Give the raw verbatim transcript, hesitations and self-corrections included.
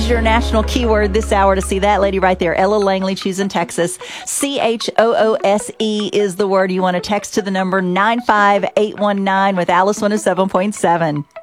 is your national keyword this hour to see that lady right there, Ella Langley, choosing Texas. C H O O S E is the word you want to text to the number nine five eight one nine with Alice one oh seven point seven.